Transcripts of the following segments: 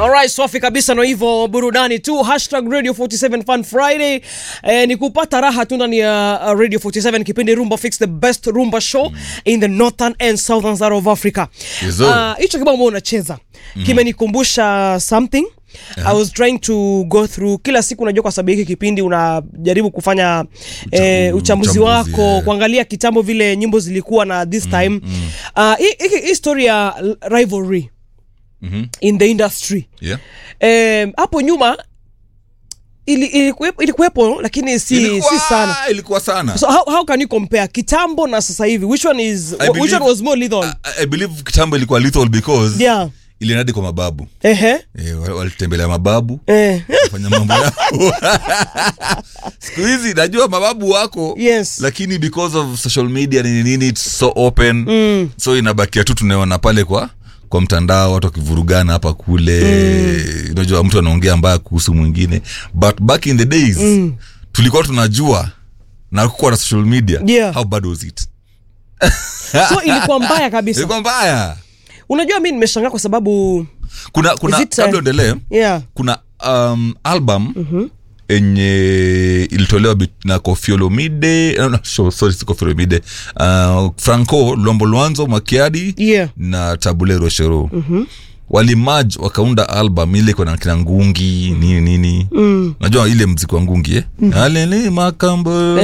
Alright, swafi kabisa, no hivyo burudani tu. #Radio 47 Fun Friday. Ni kupata raha tu ndani ya Radio 47, kipindi Rumba Fix, the best rumba show in the northern and southern side of Africa. Hicho kibao mbona unacheza kimenikumbusha something. I was trying to go through kila siku, unajua kwa sababu hiki kipindi unajaribu kufanya uchambuzi wako, kuangalia kitambo vile nyimbo zilikuwa na this time. Hii story ya rivalry in the industry. Hapo nyuma ilikuwepo lakini si sana. Ilikuwa sana. So how can you compare kitambo na sasa hivi? Which one was more lethal? I believe kitambo ilikuwa lethal because ilinadi kwa mababu. Walitembelea mababu, kufanya mambo yao. Siku hizi najua mababu wako, lakini because of social media nini it's so open. So inabakia tu tunaona pale kwa mtandao watu wakivurugana hapa kule. Unajua mtu anaongea mbaya kuhusu mwingine. But back in the days tulikuwa tunajua na kuwa na social media. How bad was it? So ilikuwa mbaya kabisa. Ilikuwa mbaya. Unajua mimi nimeshangaa kwa sababu kuna kabla endelee. Kuna album enye ilitolewa na Koffi Olomide, Koffi Olomide, Franco Lombolwanzo Makiadi na Tabule Rochero. Walimerge wakaunda album ile kwa kina Ngungi nini. Unajua ile muziki wa Ngungi Alele Makambo.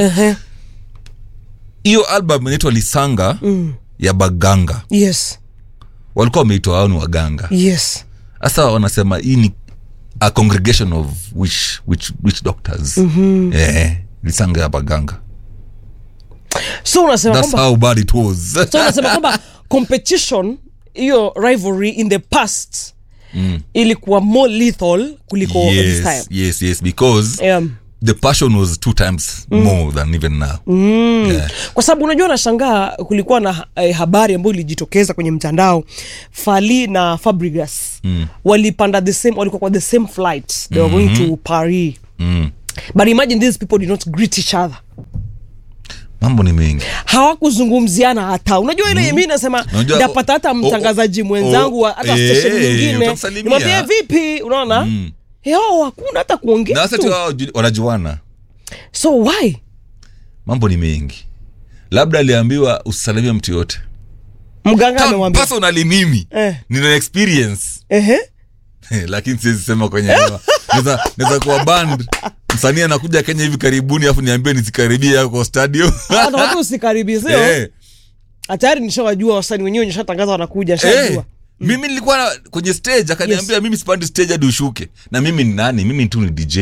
Hiyo album inaitwa Lisanga ya Baganga. Walikuwa wameitwa hao ni waganga. Sasa wanasema hii ni a congregation of which doctors. Lisanga ya Baganga. So unasema that's how bad it was. So unasema kwamba competition, hiyo rivalry in the past ilikuwa more lethal kuliko this time. Yes, because the passion was 2 times more than even now. Kwa sababu unajua nashangaa kulikuwa na habari ambayo ilijitokeza kwenye mtandao. Fally na Fabregas walipanda walikuwa kwa the same flight. They were going to Paris. But imagine these people did not greet each other. Mambo ni mengi. Hawakuzungumziana hata. Unajua ile mimi nasema ndapata hata mtangazaji mwenzangu hata station nyingine. Nimwambie vipi, unaona? Hakuna hata kuongea. Na sasa wanajuana. So why? Mambo ni mengi. Labda aliambiwa usisalimie mtu yote. Mganga amemwambia. Personally mimi nina experience. Lakini siwezi sema kwenye hewa. Naweza kuwa band. Msanii anakuja Kenya hivi karibuni afu niambie nisikaribie kwa stadium. Watu usikaribie sio? Hatari nishawajua wasanii wenyewe nishatangaza wanakuja nishajua. Mimi nilikuwa kwenye stage akaniambia mimi sipandi stage hadi ushuke. Na mimi ni nani? Mimi tu ni DJ.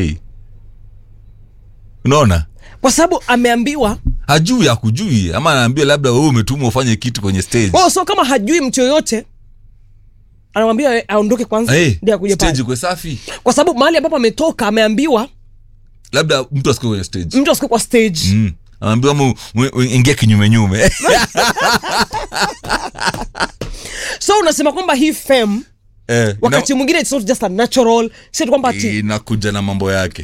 Unaona? Kwa sababu ameambiwa hajui hakujui, ama anaambia labda wewe umetumwa ufanye kitu kwenye stage. So kama hajui mtu yoyote anamwambia aondoke kwanza ndio akuje pale. Stage kwa safi. Kwa sababu mahali ambapo ametoka ameambiwa labda mtu asiko kwenye stage. Mtu asiko kwa stage. Anaambiwa ingia kinyume. So unasema kwamba hii fame wakati mwingine it's not just a natural, si kwamba ati inakuja na mambo yake.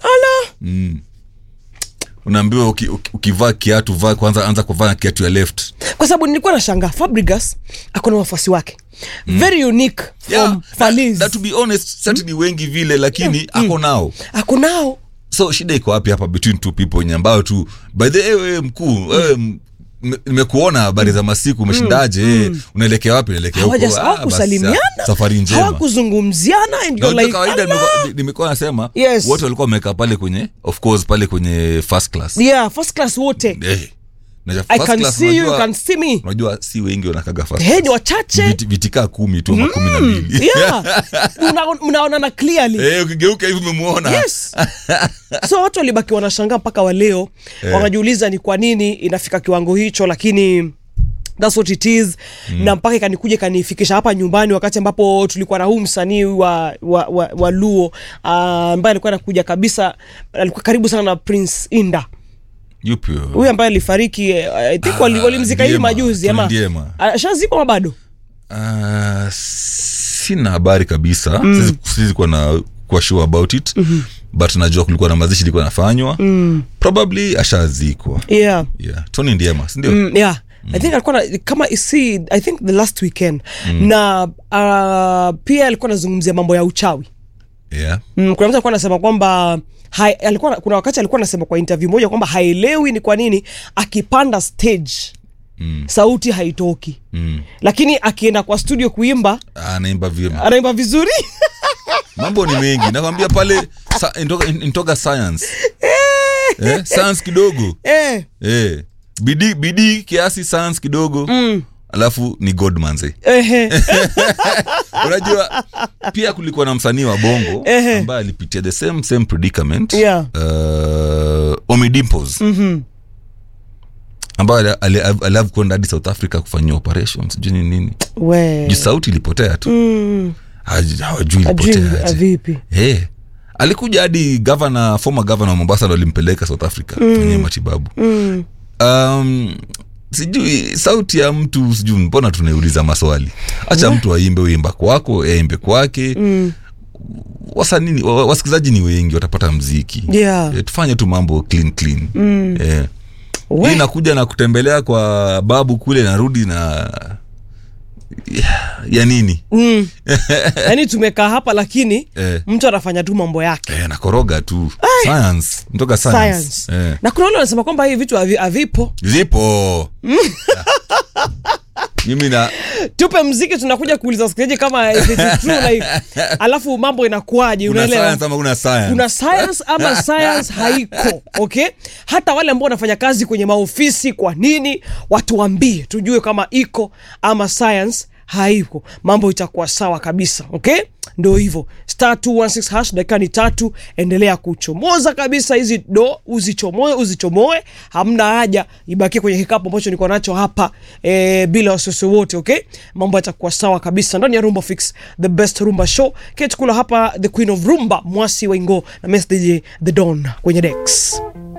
Unaambiwa ukivaa kiatu vaa kwanza, anza kuvaa kiatu ya left. Kwa sababu nilikuwa nashangaa Fabregas akona wafuasi wake very unique from Fally. To be honest, certainly wengi vile, lakini ako nao. So shida iko wapi hapa between two people ambao tu by the way mkuu nimekuona habari za masiku umeshindaje, unaelekea wapi? Unaelekea huko. Hawakusalimiana, safari njema, hawakuzungumziana, ndio like kawaida. Nimekuwa nasema wote walikuwa wamekaa pale kwenye, of course pale kwenye first class. First class wote. I can see you, can see me. Unajua si wengi wanakaga first class. Ni wachache. Vitika 10 tu ama 12. Mnaona na clearly. Ukigeuka hivi umemuona. So watu walibaki wanashangaa mpaka wa leo. Wanajiuliza ni kwa nini inafika kiwango hicho, lakini that's what it is. Na mpaka ikanikuja kanifikisha hapa nyumbani wakati ambapo tulikuwa na huu msanii wa Luo ambaye alikuwa anakuja kabisa, alikuwa karibu sana na Prince Inda. Yupi huyu ambaye alifariki? I think walimzika hivi majuzi ama shazikwa bado? Sina habari kabisa. Sisi kwa sure about it. But najua kulikuwa na mazishi ilikuwa nafanywa. Probably ashazikwa. Yeah. Tony Ndiema, ndio? I think alikuwa kama I think the last weekend. Na pia alikuwa anazungumzia mambo ya uchawi. Yeah. Kuna mtu alikuwa anasema kwamba kuna wakati alikuwa anasema kwa interview moja kwamba haelewi ni kwa nini akipanda stage sauti haitoki. Lakini akienda kwa studio kuimba anaimba vizuri. Mambo ni mengi. Nakwambia pale intoka science. Science kidogo. Bidii kiasi, science kidogo. Alafu ni Godmanze. Unajua pia kulikuwa na msanii wa bongo ambaye alipitia the same predicament. Ommy Dimpoz. Ambaye alive kwenda hadi South Africa kufanyia operations sijui nini. Sauti ilipotea tu. Hawajui ilipotea vipi. Alikuja hadi former governor wa Mombasa alimpeleka South Africa kufanyia matibabu. Sijui sauti ya mtu, sijui mbona tunauliza maswali. Acha mtu aimbe, uimba kwako, aimbe kwake. Wasanii wasikizaji ni wengi, watapata muziki. Tufanye tu mambo clean. Hii nakuja na kutembelea kwa babu kule, narudi na ya nini? Yaani tumekaa hapa lakini mtu anafanya tu mambo yake. Nakoroga tu. Science, nitoka science. Na kuna wale wanasema kwamba hivi vitu havipo. Zipo. Mimi na tupe muziki, tunakuja kuuliza sikilizaji kama if it's true like, alafu mambo inakuaje, unaelewa? Science ama una science? Kuna science ama science haiko. Okay? Hata wale ambao wanafanya kazi kwenye maofisi, kwa nini watuambie tujue kama iko ama science haiko, mambo itakuwa sawa kabisa. Okay, ndio hivyo. *216# dakika ni 3. Endelea kuchomoza kabisa hizi uzichomoe, hamna haja ibaki kwenye kikapu ambacho niko nacho hapa bila wasiwasi wote. Okay, mambo yatakuwa sawa kabisa ndani ya Rumba Fix, the best rumba show. Keti kula hapa, the queen of rumba Mwasi Waingo na Mess DJ The Don kwenye decks.